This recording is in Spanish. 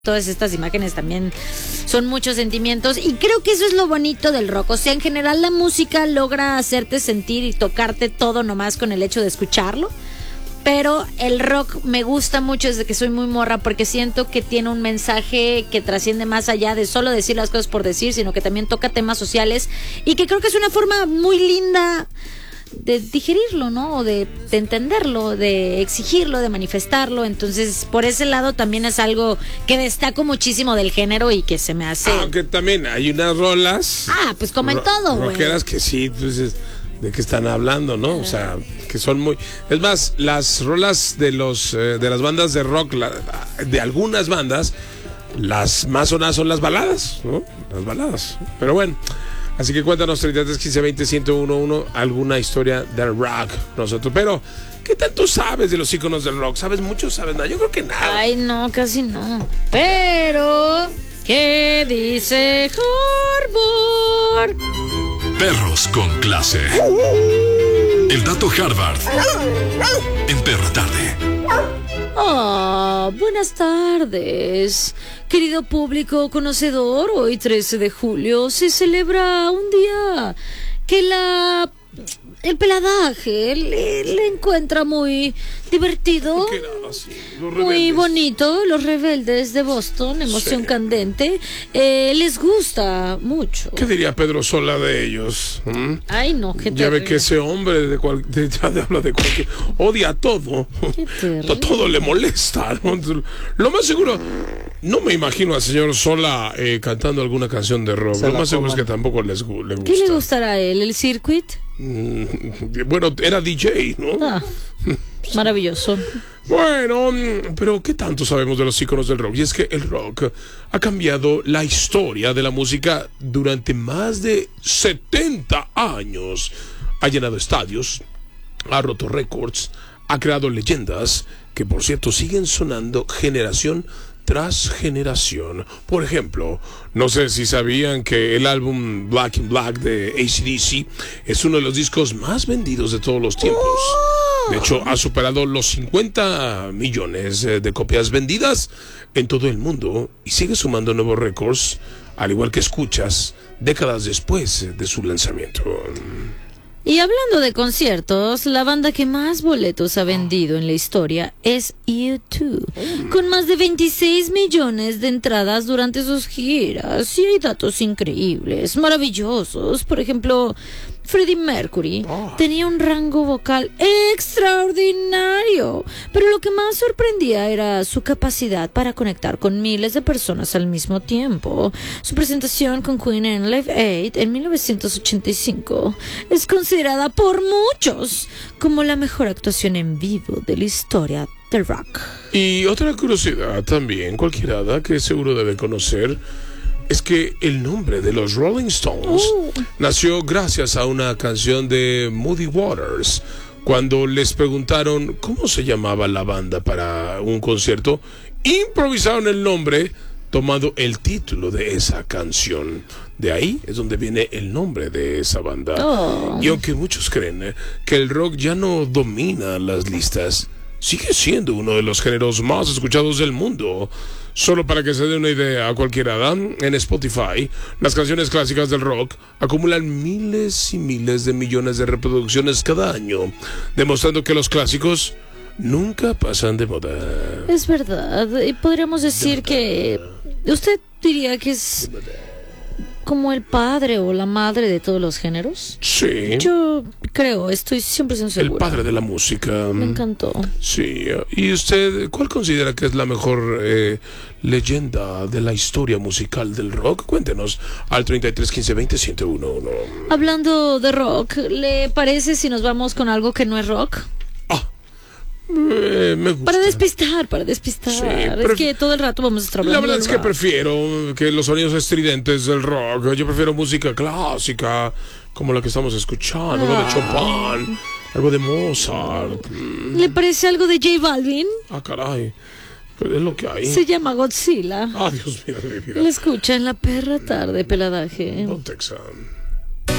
Todas estas imágenes también son muchos sentimientos y creo que eso es lo bonito del rock. O sea, en general la música logra hacerte sentir y tocarte todo nomás con el hecho de escucharlo. Pero el rock me gusta mucho desde que soy muy morra porque siento que tiene un mensaje que trasciende más allá de solo decir las cosas por decir, sino que también toca temas sociales y que creo que es una forma muy linda de digerirlo, ¿no? O de entenderlo, de exigirlo, de manifestarlo. Entonces, por ese lado también es algo que destaco muchísimo del género y que se me hace... Aunque también hay unas rolas... pues como en todo, güey. Rockeras que sí, entonces, ¿de qué están hablando, no? O sea, que son muy... Es más, las rolas de las bandas de rock, de algunas bandas, las más sonadas son las baladas, ¿no? Las baladas. Pero bueno... Así que cuéntanos 33 15 20 1011 alguna historia del rock nosotros. Pero, ¿qué tanto sabes de los íconos del rock? ¿Sabes mucho? ¿Sabes nada? Yo creo que nada. Ay, no, casi no. Pero, ¿qué dice Harvard? Perros con clase. El dato Harvard. En Perro Tarde. Buenas tardes, querido público conocedor. Hoy 13 de julio se celebra un día que el peladaje le encuentra muy divertido, muy bonito. Los rebeldes de Boston, emoción candente, les gusta mucho. ¿Qué diría Pedro Sola de ellos? Ay, no, qué ya ve que ese hombre habla de cualquier, odia todo. Todo le molesta, ¿no? Lo más seguro, no me imagino al señor Sola cantando alguna canción de rock. Lo más seguro es que tampoco le gusta. ¿Qué le gustará a él? ¿El circuit? Bueno, era DJ, ¿no? Maravilloso. Bueno, pero ¿qué tanto sabemos de los íconos del rock? Y es que el rock ha cambiado la historia de la música durante más de 70 años. Ha llenado estadios, ha roto récords, ha creado leyendas que, por cierto, siguen sonando generación tras generación. Por ejemplo, no sé si sabían que el álbum Black in Black de AC/DC es uno de los discos más vendidos de todos los tiempos. De hecho, ha superado los 50 millones de copias vendidas en todo el mundo y sigue sumando nuevos récords, al igual que escuchas décadas después de su lanzamiento. Y hablando de conciertos, la banda que más boletos ha vendido en la historia es U2, con más de 26 millones de entradas durante sus giras. Y hay datos increíbles, maravillosos. Por ejemplo, Freddie Mercury tenía un rango vocal extraordinario, pero lo que más sorprendía era su capacidad para conectar con miles de personas al mismo tiempo. Su presentación con Queen en Live Aid en 1985 es considerada por muchos como la mejor actuación en vivo de la historia del rock. Y otra curiosidad también, cualquiera que seguro debe conocer, es que el nombre de los Rolling Stones nació gracias a una canción de Muddy Waters. Cuando les preguntaron cómo se llamaba la banda para un concierto, improvisaron el nombre tomando el título de esa canción. De ahí es donde viene el nombre de esa banda. Y aunque muchos creen que el rock ya no domina las listas, sigue siendo uno de los géneros más escuchados del mundo. Solo para que se dé una idea a cualquiera, en Spotify, las canciones clásicas del rock acumulan miles y miles de millones de reproducciones cada año, demostrando que los clásicos nunca pasan de moda. Es verdad, y podríamos decir que usted diría que es como el padre o la madre de todos los géneros. Sí. Yo creo, estoy 100% segura. El padre de la música. Me encantó. Sí. ¿Y usted cuál considera que es la mejor leyenda de la historia musical del rock? Cuéntenos al 33 15 20 1011. Hablando de rock, ¿le parece si nos vamos con algo que no es rock? Me gusta. Para despistar. Sí, es que todo el rato vamos a estar hablando. La verdad es que prefiero que los sonidos estridentes del rock. Yo prefiero música clásica, como la que estamos escuchando, algo de Chopin, algo de Mozart. ¿Le parece algo de J Balvin? Caray. Es lo que hay. Se llama Godzilla. Dios mío, Le escucha en la perra tarde, peladaje. Don Texan.